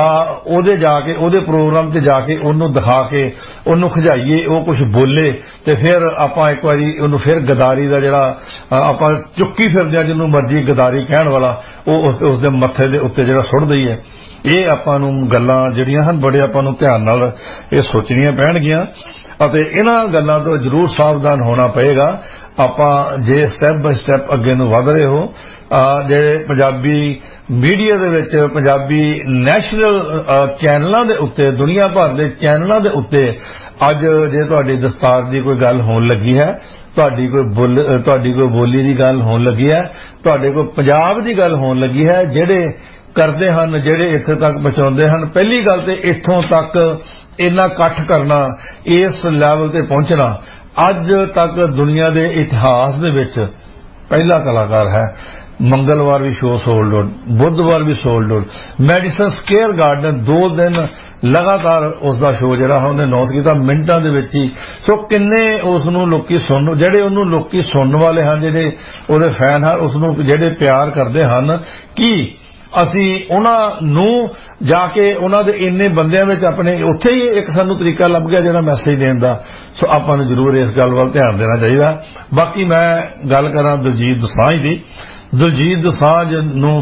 ਉਹਦੇ ਜਾ ਕੇ ਉਹਦੇ ਪ੍ਰੋਗਰਾਮ 'ਤੇ ਜਾ ਕੇ ਉਹਨੂੰ ਦਿਖਾ ਕੇ ਉਹਨੂੰ ਖਿਜਾਈਏ, ਉਹ ਕੁਝ ਬੋਲੇ ਤੇ ਫਿਰ ਆਪਾਂ ਇੱਕ ਵਾਰੀ ਉਹਨੂੰ ਫਿਰ ਗਦਾਰੀ ਦਾ ਜਿਹੜਾ ਆਪਾਂ ਚੁੱਕੀ ਫਿਰਦੇ ਹਾਂ, ਜਿਹਨੂੰ ਮਰਜ਼ੀ ਗਦਾਰੀ ਕਹਿਣ ਵਾਲਾ, ਉਹ ਉਸ ਦੇ ਮੱਥੇ ਦੇ ਉੱਤੇ ਜਿਹੜਾ ਸੁੱਟ ਦਈਏ। ਇਹ ਆਪਾਂ ਨੂੰ ਗੱਲਾਂ ਜਿਹੜੀਆਂ ਹਨ ਬੜੇ ਆਪਾਂ ਨੂੰ ਧਿਆਨ ਨਾਲ ਇਹ ਸੋਚਣੀਆਂ ਪੈਣਗੀਆਂ ਅਤੇ ਇਹਨਾਂ ਗੱਲਾਂ ਤੋਂ ਜ਼ਰੂਰ ਸਾਵਧਾਨ ਹੋਣਾ ਪਏਗਾ। ਆਪਾਂ ਜੇ ਸਟੈਪ ਬਾਈ ਸਟੈਪ ਅੱਗੇ ਨੂੰ ਵਧ ਰਹੇ ਹੋ, ਜਿਹੜੇ ਪੰਜਾਬੀ ਮੀਡੀਆ ਦੇ ਵਿੱਚ ਪੰਜਾਬੀ ਨੈਸ਼ਨਲ ਚੈਨਲਾਂ ਦੇ ਉੱਤੇ, ਦੁਨੀਆ ਭਰ ਦੇ ਚੈਨਲਾਂ ਦੇ ਉੱਤੇ ਅੱਜ ਜੇ ਤੁਹਾਡੀ ਦਸਤਾਰ ਦੀ ਕੋਈ ਗੱਲ ਹੋਣ ਲੱਗੀ ਹੈ, ਤੁਹਾਡੀ ਕੋਈ ਬੋਲ ਤੁਹਾਡੀ ਕੋਈ ਬੋਲੀ ਦੀ ਗੱਲ ਹੋਣ ਲੱਗੀ ਹੈ, ਤੁਹਾਡੇ ਕੋਈ ਪੰਜਾਬ ਦੀ ਗੱਲ ਹੋਣ ਲੱਗੀ ਹੈ, ਜਿਹੜੇ ਕਰਦੇ ਹਨ, ਜਿਹੜੇ ਇੱਥੇ ਤੱਕ ਪਹੁੰਚਾਉਂਦੇ ਹਨ, ਪਹਿਲੀ ਗੱਲ ਤੇ ਇੱਥੋਂ ਤੱਕ ਇੰਨਾ ਇਕੱਠ ਕਰਨਾ, ਇਸ ਲੈਵਲ ਤੇ ਪਹੁੰਚਣਾ ਅੱਜ ਤੱਕ ਦੁਨੀਆ ਦੇ ਇਤਿਹਾਸ ਦੇ ਵਿੱਚ ਪਹਿਲਾ ਕਲਾਕਾਰ ਹੈ। ਮੰਗਲਵਾਰ ਵੀ ਸ਼ੋਅ ਸੋਲਡ ਆਊਟ, ਬੁੱਧਵਾਰ ਵੀ sold out. Medicine square garden ਦੋ ਦਿਨ ਲਗਾਤਾਰ ਉਸ ਦਾ ਸ਼ੋਅ ਜਿਹੜਾ ਉਹਨੇ ਅਨਾਉਂਸ ਕੀਤਾ ਮਿੰਟਾਂ ਦੇ ਵਿੱਚ ਹੀ। ਸੋ ਕਿੰਨੇ ਉਸ ਨੂੰ ਲੋਕੀ ਸੁਣ, ਜਿਹੜੇ ਉਹਨੂੰ ਲੋਕੀ ਸੁਣਨ ਵਾਲੇ ਹਨ, ਜਿਹੜੇ ਉਹਦੇ ਫੈਨ ਹਨ, ਉਸ ਨੂੰ ਜਿਹੜੇ ਪਿਆਰ ਕਰਦੇ ਹਨ, ਕਿ ਅਸੀਂ ਉਹਨਾਂ ਨੂੰ ਜਾ ਕੇ ਉਹਨਾਂ ਦੇ ਇੰਨੇ ਬੰਦਿਆਂ ਵਿੱਚ ਆਪਣੇ ਉੱਥੇ ਹੀ ਇੱਕ ਸਾਨੂੰ ਤਰੀਕਾ ਲੱਭ ਗਿਆ ਜਿਹੜਾ ਮੈਸੇਜ ਦੇਣ ਦਾ। ਸੋ ਆਪਾਂ ਨੂੰ ਜ਼ਰੂਰ ਇਸ ਗੱਲ ਵੱਲ ਧਿਆਨ ਦੇਣਾ ਚਾਹੀਦਾ। ਬਾਕੀ ਮੈਂ ਗੱਲ ਕਰਾਂ ਦਿਲਜੀਤ ਦੋਸਾਂਝ ਦੀ। ਦਿਲਜੀਤ ਦੋਸਾਂਝ ਨੂੰ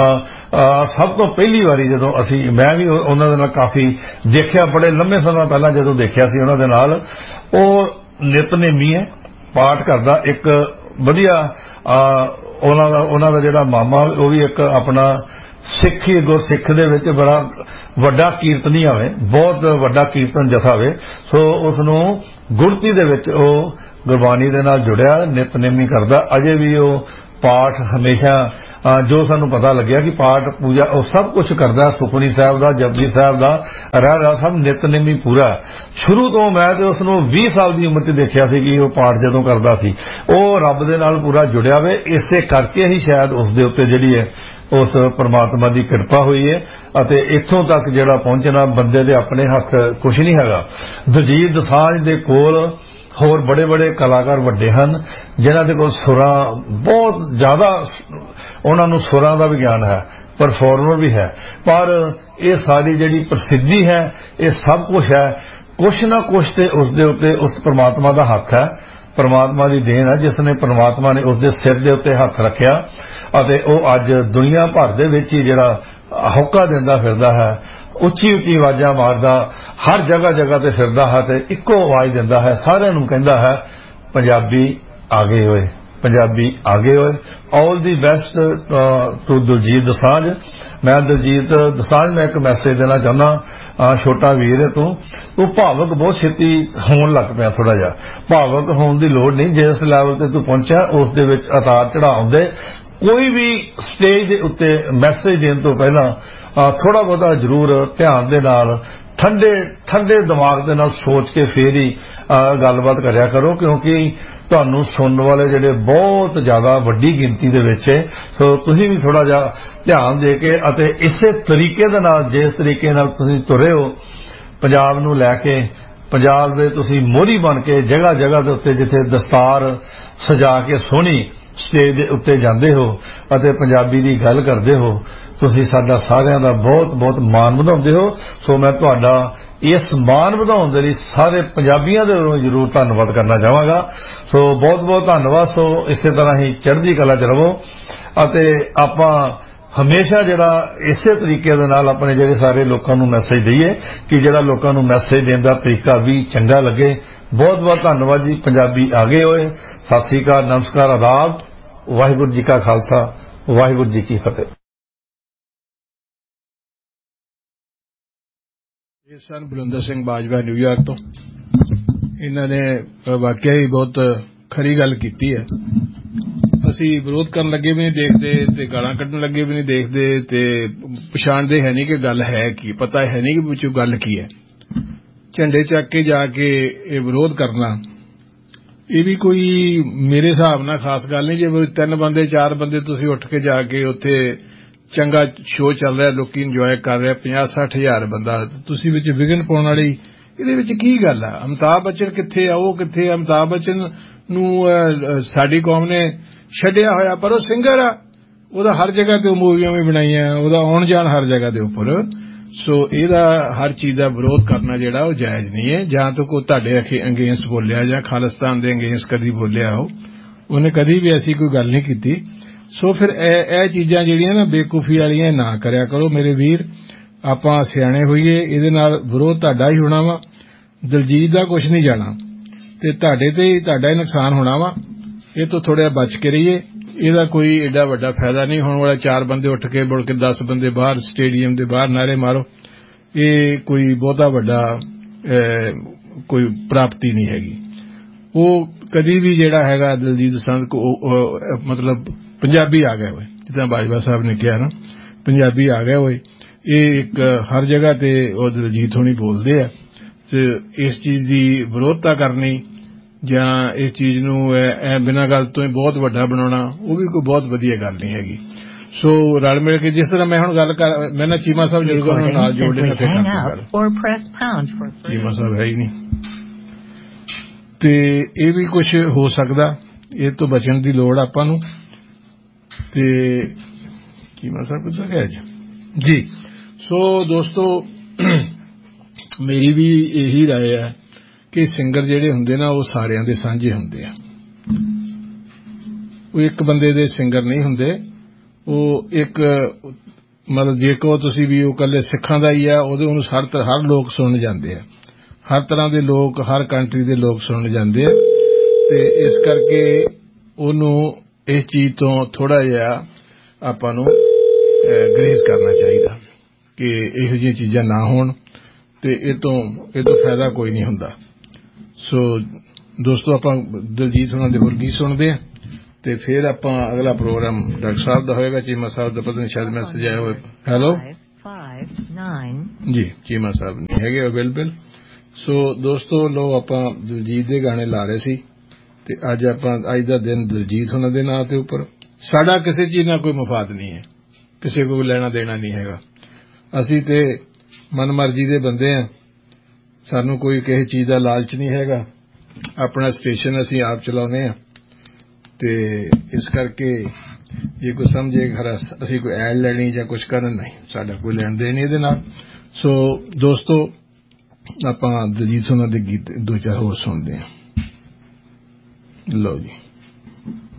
ਸਭ ਤੋਂ ਪਹਿਲੀ ਵਾਰੀ ਜਦੋਂ ਅਸੀਂ, ਮੈਂ ਵੀ ਉਹਨਾਂ ਦੇ ਨਾਲ ਕਾਫੀ ਦੇਖਿਆ, ਬੜੇ ਲੰਮੇ ਸਮੇਂ ਪਹਿਲਾਂ ਜਦੋਂ ਦੇਖਿਆ ਸੀ ਉਹਨਾਂ ਦੇ ਨਾਲ, ਉਹ ਨਿਤਨੇਮੀ ਹੈ, ਪਾਠ ਕਰਦਾ, ਇੱਕ ਵਧੀਆ ਉਹਨਾਂ ਦਾ ਉਹਨਾਂ ਦਾ ਜਿਹੜਾ ਮਾਮਾ ਉਹ ਵੀ ਇੱਕ ਆਪਣਾ ਸਿੱਖੀ ਗੁਰਸਿੱਖ ਦੇ ਵਿੱਚ ਬੜਾ ਵੱਡਾ ਕੀਰਤਨੀ ਹੋਵੇ, ਬਹੁਤ ਵੱਡਾ ਕੀਰਤਨ ਜਥਾ ਹੋਵੇ। ਸੋ ਉਸ ਨੂੰ ਗੁੜਤੀ ਦੇ ਵਿੱਚ ਉਹ ਗੁਰਬਾਣੀ ਦੇ ਨਾਲ ਜੁੜਿਆ, ਨਿਤਨੇਮੀ ਕਰਦਾ। ਅਜੇ ਵੀ ਉਹ ਪਾਠ ਹਮੇਸ਼ਾ, ਜੋ ਸਾਨੂੰ ਪਤਾ ਲੱਗਿਆ ਕਿ ਪਾਠ ਪੂਜਾ ਉਹ ਸਭ ਕੁਝ ਕਰਦਾ, ਸੁਖਮਨੀ ਸਾਹਿਬ ਦਾ, ਜਪਜੀ ਸਾਹਿਬ ਦਾ, ਰਹਿ ਰਹਾ ਸਭ ਨਿਤਨੇਮੀ ਪੂਰਾ। ਸ਼ੁਰੂ ਤੋਂ ਮੈਂ ਤੇ ਉਸ ਨੂੰ ਵੀਹ ਸਾਲ ਦੀ ਉਮਰ 'ਚ ਦੇਖਿਆ ਸੀ ਕਿ ਉਹ ਪਾਠ ਜਦੋਂ ਕਰਦਾ ਸੀ, ਉਹ ਰੱਬ ਦੇ ਨਾਲ ਪੂਰਾ ਜੁੜਿਆ ਵੇ। ਇਸੇ ਕਰਕੇ ਹੀ ਸ਼ਾਇਦ ਉਸ ਦੇ ਉੱਤੇ ਜਿਹੜੀ ਹੈ ਉਸ ਪਰਮਾਤਮਾ ਦੀ ਕਿਰਪਾ ਹੋਈ ਹੈ ਅਤੇ ਇੱਥੋਂ ਤੱਕ ਜਿਹੜਾ ਪਹੁੰਚਣਾ ਬੰਦੇ ਦੇ ਆਪਣੇ ਹੱਥ ਕੁਝ ਨਹੀਂ ਹੈਗਾ। ਦਿਲਜੀਤ ਦੋਸਾਂਝ ਦੇ ਕੋਲ ਹੋਰ ਬੜੇ ਬੜੇ ਕਲਾਕਾਰ ਵੱਡੇ ਹਨ ਜਿਨ੍ਹਾਂ ਦੇ ਕੋਲ ਸੁਰਾਂ ਬਹੁਤ ਜ਼ਿਆਦਾ, ਉਹਨਾਂ ਨੂੰ ਸੁਰਾਂ ਦਾ ਵੀ ਗਿਆਨ ਹੈ, ਪਰਫਾਰਮਰ ਵੀ ਹੈ, ਪਰ ਇਹ ਸਾਰੀ ਜਿਹੜੀ ਪ੍ਰਸਿੱਧੀ ਹੈ, ਇਹ ਸਭ ਕੁਝ ਹੈ ਕੁਛ ਨਾ ਕੁਛ ਤੇ ਉਸ ਦੇ ਉੱਤੇ ਉਸ ਪਰਮਾਤਮਾ ਦਾ ਹੱਥ ਹੈ, ਪਰਮਾਤਮਾ ਦੀ ਦੇਣ ਹੈ, ਜਿਸ ਨੇ ਪਰਮਾਤਮਾ ਨੇ ਉਸ ਦੇ ਸਿਰ ਦੇ ਉੱਤੇ ਹੱਥ ਰੱਖਿਆ ਅਤੇ ਉਹ ਅੱਜ ਦੁਨੀਆ ਭਰ ਦੇ ਵਿੱਚ ਹੀ ਜਿਹੜਾ ਹੋਕਾ ਦਿੰਦਾ ਫਿਰਦਾ ਹੈ, ਉੱਚੀ ਉੱਚੀ ਆਵਾਜ਼ਾਂ ਮਾਰਦਾ, ਹਰ ਜਗ੍ਹਾ ਜਗ੍ਹਾ ਤੇ ਫਿਰਦਾ ਹੈ ਤੇ ਇੱਕੋ ਆਵਾਜ਼ ਦਿੰਦਾ ਹੈ, ਸਾਰਿਆਂ ਨੂੰ ਕਹਿੰਦਾ ਹੈ ਪੰਜਾਬੀ ਆਗੇ ਹੋਏ, ਪੰਜਾਬੀ ਆਗੇ ਹੋਏ। ਆਲ ਦੀ ਬੈਸਟ ਟੂ ਦਿਲਜੀਤ ਦੋਸਾਂਝ। ਮੈਂ ਦਿਲਜੀਤ ਦੋਸਾਂਝ ਮੈਂ ਇੱਕ ਮੈਸੇਜ ਦੇਣਾ ਚਾਹੁੰਦਾ, ਛੋਟਾ ਵੀਰ ਹੈ ਤੂੰ, ਤੂੰ ਭਾਵਕ ਬਹੁਤ ਛੇਤੀ ਹੋਣ ਲੱਗ ਪਿਆ, ਥੋੜਾ ਜਿਹਾ ਭਾਵਕ ਹੋਣ ਦੀ ਲੋੜ ਨਹੀਂ। ਜਿਸ ਲੈਵਲ ਤੇ ਤੂੰ ਪਹੁੰਚਿਆ ਉਸ ਦੇ ਵਿੱਚ ਉਤਾਰ ਚੜਾਅ ਆਉਂਦੇ। ਕੋਈ ਵੀ ਸਟੇਜ ਦੇ ਉੱਤੇ ਮੈਸੇਜ ਦੇਣ ਤੋਂ ਪਹਿਲਾਂ ਥੋੜਾ ਬਹੁਤਾ ਜ਼ਰੂਰ ਧਿਆਨ ਦੇ ਨਾਲ, ਠੰਡੇ ਠੰਡੇ ਦਿਮਾਗ ਦੇ ਨਾਲ ਸੋਚ ਕੇ ਫੇਰ ਹੀ ਗੱਲਬਾਤ ਕਰਿਆ ਕਰੋ, ਕਿਉਂਕਿ ਤੁਹਾਨੂੰ ਸੁਣਨ ਵਾਲੇ ਜਿਹੜੇ ਬਹੁਤ ਜ਼ਿਆਦਾ ਵੱਡੀ ਗਿਣਤੀ ਦੇ ਵਿੱਚ ਹੈ। ਸੋ ਤੁਸੀਂ ਵੀ ਥੋੜਾ ਜਿਹਾ ਧਿਆਨ ਦੇ ਕੇ ਅਤੇ ਇਸੇ ਤਰੀਕੇ ਦੇ ਨਾਲ ਜਿਸ ਤਰੀਕੇ ਨਾਲ ਤੁਸੀਂ ਤੁਰੇ ਹੋ ਪੰਜਾਬ ਨੂੰ ਲੈ ਕੇ, ਪੰਜਾਬ ਦੇ ਤੁਸੀਂ ਮੋਹਰੀ ਬਣ ਕੇ ਜਗ੍ਹਾ ਜਗ੍ਹਾ ਦੇ ਉੱਤੇ ਜਿੱਥੇ ਦਸਤਾਰ ਸਜਾ ਕੇ ਸੋਹਣੀ ਸਟੇਜ ਦੇ ਉੱਤੇ ਜਾਂਦੇ ਹੋ ਅਤੇ ਪੰਜਾਬੀ ਦੀ ਗੱਲ ਕਰਦੇ ਹੋ, ਤੁਸੀਂ ਸਾਡਾ ਸਾਰਿਆਂ ਦਾ ਬਹੁਤ ਬਹੁਤ ਮਾਣ ਵਧਾਉਂਦੇ ਹੋ। ਸੋ ਮੈਂ ਤੁਹਾਡਾ ਇਸ ਮਾਣ ਵਧਾਉਣ ਦੇ ਲਈ ਸਾਰੇ ਪੰਜਾਬੀਆਂ ਦੇ ਵੱਲੋਂ ਜ਼ਰੂਰ ਧੰਨਵਾਦ ਕਰਨਾ ਚਾਹਾਂਗਾ। ਸੋ ਬਹੁਤ ਬਹੁਤ ਧੰਨਵਾਦ। ਸੋ ਇਸੇ ਤਰ੍ਹਾਂ ਹੀ ਚੜ੍ਹਦੀ ਕਲਾ 'ਚ ਰਹੋ ਅਤੇ ਆਪਾਂ ਹਮੇਸ਼ਾ ਜਿਹੜਾ ਇਸੇ ਤਰੀਕੇ ਦੇ ਨਾਲ ਆਪਣੇ ਜਿਹੜੇ ਸਾਰੇ ਲੋਕਾਂ ਨੂੰ ਮੈਸੇਜ ਦਈਏ ਕਿ ਜਿਹੜਾ ਲੋਕਾਂ ਨੂੰ ਮੈਸੇਜ ਦੇਣ ਦਾ ਤਰੀਕਾ ਵੀ ਚੰਗਾ ਲੱਗੇ। ਬਹੁਤ ਬਹੁਤ ਧੰਨਵਾਦ ਜੀ। ਪੰਜਾਬੀ ਆ ਗਏ ਹੋਏ। ਸਤਿ ਸ੍ਰੀ ਅਕਾਲ, ਨਮਸਕਾਰ, ਆਦਾਬ। ਵਾਹਿਗੁਰੂ ਜੀ ਕਾ ਖਾਲਸਾ, ਵਾਹਿਗੁਰੂ ਜੀ ਕੀ ਫਤਿਹ। ਇਹ ਸਨ ਬਲਵਿੰਦਰ ਸਿੰਘ ਬਾਜਵਾ ਨਿਊਯਾਰਕ ਤੋਂ। ਇਹਨਾਂ ਨੇ ਵਾਕਿਆ ਹੀ ਬਹੁਤ ਖਰੀ ਗੱਲ ਕੀਤੀ ਹੈ। ਅਸੀਂ ਵਿਰੋਧ ਕਰਨ ਲੱਗੇ ਵੀ ਨਹੀਂ ਦੇਖਦੇ ਤੇ ਗਾਲਾਂ ਕੱਢਣ ਲੱਗੇ ਵੀ ਨਹੀਂ ਦੇਖਦੇ ਤੇ ਪਛਾਣਦੇ ਹੈ ਨਹੀਂ ਕਿ ਗੱਲ ਹੈ ਕੀ, ਪਤਾ ਹੈ ਨਹੀਂ ਕਿ ਵਿੱਚੋਂ ਗੱਲ ਕੀ ਹੈ। ਝੰਡੇ ਚੱਕ ਕੇ ਜਾ ਕੇ ਇਹ ਵਿਰੋਧ ਕਰਨਾ ਇਹ ਵੀ ਕੋਈ ਮੇਰੇ ਹਿਸਾਬ ਨਾਲ ਖਾਸ ਗੱਲ ਨਹੀਂ। ਜੇ ਤਿੰਨ ਬੰਦੇ ਚਾਰ ਬੰਦੇ ਤੁਸੀਂ ਉੱਠ ਕੇ ਜਾ ਕੇ ਉੱਥੇ ਚੰਗਾ ਸ਼ੋਅ ਚੱਲ ਰਿਹਾ, ਲੋਕੀ ਇੰਜੋਏ ਕਰ ਰਿਹਾ, ਪੰਜਾਹ ਸੱਠ ਹਜ਼ਾਰ ਬੰਦਾ, ਤੁਸੀਂ ਵਿੱਚ ਵਿਘਨ ਪਾਉਣ ਵਾਲੀ ਇਹਦੇ ਵਿੱਚ ਕੀ ਗੱਲ ਆ? ਅਮਿਤਾਭ ਬੱਚਨ ਕਿੱਥੇ ਆ? ਉਹ ਕਿੱਥੇ ਆ? ਅਮਿਤਾਭ ਬੱਚਨ ਨੂੰ ਸਾਡੀ ਕੌਮ ਨੇ ਛੱਡਿਆ ਹੋਇਆ, ਪਰ ਉਹ ਸਿੰਗਰ ਆ। ਉਹਦਾ ਹਰ ਜਗ੍ਹਾ ਤੇ ਮੂਵੀਆਂ ਵੀ ਬਣਾਈਆਂ, ਉਹਦਾ ਆਉਣ ਜਾਣ ਹਰ ਜਗ੍ਹਾ ਦੇ ਉੱਪਰ। ਸੋ ਇਹਦਾ ਹਰ ਚੀਜ਼ ਦਾ ਵਿਰੋਧ ਕਰਨਾ ਜਿਹੜਾ ਉਹ ਜਾਇਜ਼ ਨਹੀਂ ਹੈ। ਜਾਂ ਤਾਂ ਕੋਈ ਤੁਹਾਡੇ ਅਗੇਂਸਟ ਬੋਲਿਆ ਜਾਂ ਖਾਲਿਸਤਾਨ ਦੇ ਅਗੇਂਸਟ ਕਦੀ ਬੋਲਿਆ ਹੋ, ਉਹਨੇ ਕਦੀ ਵੀ ਐਸੀ ਕੋਈ ਗੱਲ ਨਹੀਂ ਕੀਤੀ। ਸੋ ਫਿਰ ਇਹ ਚੀਜ਼ਾਂ ਜਿਹੜੀਆਂ ਨਾ ਬੇਵਕੂਫੀ ਵਾਲੀਆਂ ਨਾ ਕਰਿਆ ਕਰੋ ਮੇਰੇ ਵੀਰ। ਆਪਾਂ ਸਿਆਣੇ ਹੋਈਏ, ਇਹਦੇ ਨਾਲ ਵਿਰੋਧ ਤੁਹਾਡਾ ਹੀ ਹੋਣਾ ਵਾ। ਦਲਜੀਤ ਦਾ ਕੁਝ ਨਹੀਂ ਜਾਣਾ ਤੇ ਤੁਹਾਡੇ ਤੇ ਹੀ ਤੁਹਾਡਾ ਹੀ ਨੁਕਸਾਨ ਹੋਣਾ ਵਾ। ਇਹ ਤੋਂ ਥੋੜ੍ਹਾ ਬਚ ਕੇ ਰਹੀਏ। ਇਹਦਾ ਕੋਈ ਏਡਾ ਵੱਡਾ ਫਾਇਦਾ ਨਹੀਂ ਹੋਣ ਵਾਲਾ। ਚਾਰ ਬੰਦੇ ਉੱਠ ਕੇ ਮੁੜ ਕੇ ਦਸ ਬੰਦੇ ਬਾਹਰ ਸਟੇਡੀਅਮ ਦੇ ਬਾਹਰ ਨਾਅਰੇ ਮਾਰੋ, ਇਹ ਕੋਈ ਬਹੁਤਾ ਵੱਡਾ ਕੋਈ ਪ੍ਰਾਪਤੀ ਨਹੀਂ ਹੈਗੀ। ਉਹ ਕਦੀ ਵੀ ਜਿਹੜਾ ਹੈਗਾ ਦਲਜੀਤ ਦੋਸਾਂਝ ਮਤਲਬ ਪੰਜਾਬੀ ਆ ਗਏ ਹੋਏ, ਜਿੱਦਾਂ ਬਾਜਵਾ ਸਾਹਿਬ ਨੇ ਕਿਹਾ ਨਾ, ਪੰਜਾਬੀ ਆ ਗਏ ਹੋਏ। ਇਹ ਇੱਕ ਹਰ ਜਗ੍ਹਾ ਤੇ ਉਹ ਦਲਜੀਤ ਹੋਣੀ ਬੋਲਦੇ ਆ ਤੇ ਇਸ ਚੀਜ਼ ਦੀ ਵਿਰੋਧਤਾ ਕਰਨੀ ਜਾਂ ਇਸ ਚੀਜ਼ ਨੂੰ ਬਿਨਾਂ ਗੱਲ ਤੋਂ ਹੀ ਬਹੁਤ ਵੱਡਾ ਬਣਾਉਣਾ, ਉਹ ਵੀ ਕੋਈ ਬਹੁਤ ਵਧੀਆ ਗੱਲ ਨਹੀਂ ਹੈਗੀ। ਸੋ ਰਲ ਮਿਲ ਕੇ ਜਿਸ ਤਰ੍ਹਾਂ ਮੈਂ ਹੁਣ ਗੱਲ ਕਰ, ਮੈਂ ਨਾ ਚੀਮਾ ਸਾਹਿਬ ਜਰੂਰ ਨਾਲ ਜੋੜ ਲੈਣਾ ਫਿਰ ਗੱਲ। ਚੀਮਾ ਸਾਹਿਬ ਹੈ ਹੀ ਨਹੀਂ ਤੇ ਇਹ ਵੀ ਕੁਝ ਹੋ ਸਕਦਾ, ਇਹ ਤੋਂ ਬਚਣ ਦੀ ਲੋੜ ਆਪਾਂ ਨੂੰ। ਤੇ ਚੀਮਾ ਸਾਹਿਬ ਕਿੱਦਾਂ ਗਿਆ ਜੀ? ਸੋ ਦੋਸਤੋ, ਮੇਰੀ ਵੀ ਇਹੀ ਰਾਏ ਹੈ ਕਿ ਸਿੰਗਰ ਜਿਹੜੇ ਹੁੰਦੇ ਨਾ ਉਹ ਸਾਰਿਆਂ ਦੇ ਸਾਂਝੇ ਹੁੰਦੇ ਆ। ਉਹ ਇੱਕ ਬੰਦੇ ਦੇ ਸਿੰਗਰ ਨਹੀਂ ਹੁੰਦੇ। ਉਹ ਇੱਕ ਮਤਲਬ ਜੇ ਕਹੋ ਤੁਸੀਂ ਵੀ ਉਹ ਇਕੱਲੇ ਸਿੱਖਾਂ ਦਾ ਹੀ ਆ, ਉਹਦੇ ਉਹਨੂੰ ਹਰ ਹਰ ਲੋਕ ਸੁਣਨ ਜਾਂਦੇ ਆ, ਹਰ ਤਰ੍ਹਾਂ ਦੇ ਲੋਕ, ਹਰ ਕੰਟਰੀ ਦੇ ਲੋਕ ਸੁਣਨ ਜਾਂਦੇ ਆ। ਤੇ ਇਸ ਕਰਕੇ ਉਹਨੂੰ ਇਸ ਚੀਜ਼ ਤੋਂ ਥੋੜਾ ਜਿਹਾ ਆਪਾਂ ਨੂੰ ਗਰੇਜ਼ ਕਰਨਾ ਚਾਹੀਦਾ ਕਿ ਇਹੋ ਜਿਹੀਆਂ ਚੀਜ਼ਾਂ ਨਾ ਹੋਣ ਤੇ ਇਹ ਤੋਂ ਇਹ ਤੋਂ ਫਾਇਦਾ ਕੋਈ ਨਹੀਂ ਹੁੰਦਾ। ਸੋ ਦੋਸਤੋ, ਆਪਾਂ ਦਲਜੀਤ ਹੋਣਾ ਦੇ ਹੋਰ ਗੀਤ ਸੁਣਦੇ ਹਾਂ ਤੇ ਫਿਰ ਆਪਾਂ ਅਗਲਾ ਪ੍ਰੋਗਰਾਮ ਡਾਕਟਰ ਸਾਹਿਬ ਦਾ ਹੋਏਗਾ। ਚੀਮਾ ਸਾਹਿਬ ਦਾ ਪਤਾ ਨਹੀਂ ਸ਼ਾਇਦ ਮੈਸੇਜ ਆਇਆ ਹੋਵੇ। ਹੈਲੋ ਜੀ, ਚੀਮਾ ਸਾਹਿਬ ਨਹੀਂ ਹੈਗੇ ਅਵੇਲੇਬਲ। ਸੋ ਦੋਸਤੋ, ਲੋ ਆਪਾਂ ਦਲਜੀਤ ਦੇ ਗਾਣੇ ਲਾ ਰਹੇ ਸੀ ਤੇ ਅੱਜ ਆਪਾਂ ਅੱਜ ਦਾ ਦਿਨ ਦਲਜੀਤ ਹੋਣਾ ਦੇ ਨਾਂ ਤੇ ਉੱਪਰ। ਸਾਡਾ ਕਿਸੇ ਚੀਜ਼ ਨਾਲ ਕੋਈ ਮਫਾਦ ਨਹੀਂ ਹੈ, ਕਿਸੇ ਕੋਲ ਲੈਣਾ ਦੇਣਾ ਨਹੀਂ ਹੈਗਾ। ਅਸੀਂ ਤੇ ਮਨਮਰਜ਼ੀ ਦੇ ਬੰਦੇ ਹਾਂ, ਸਾਨੂੰ ਕੋਈ ਕਿਸੇ ਚੀਜ਼ ਦਾ ਲਾਲਚ ਨਹੀਂ ਹੈਗਾ। ਆਪਣਾ ਸਟੇਸ਼ਨ ਅਸੀਂ ਆਪ ਚਲਾਉਂਦੇ ਹਾਂ ਤੇ ਇਸ ਕਰਕੇ ਜੇ ਕੋਈ ਸਮਝੇ ਖਰਾ ਅਸੀਂ ਕੋਈ ਐਡ ਲੈਣੀ ਜਾਂ ਕੁਝ ਕਰਨ, ਨਹੀਂ, ਸਾਡਾ ਕੋਈ ਲੈਣ ਦੇਣ ਨਹੀਂ ਇਹਦੇ ਨਾਲ। ਸੋ ਦੋਸਤੋ, ਆਪਾਂ ਦਲਜੀਤ ਹੋਣਾ ਦੇ ਗੀਤ ਦੋ ਚਾਰ ਹੋਰ ਸੁਣਦੇ ਹਾਂ। ਲਓ ਜੀ।